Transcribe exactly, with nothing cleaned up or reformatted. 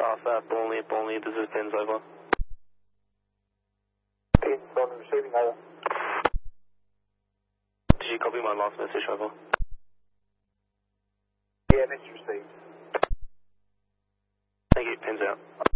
Alpha, Burnley, Burnley, this is Pins, over. Pins on receiving, over. Did you copy my last message, over? Yeah, message received. Thank you, Pins out.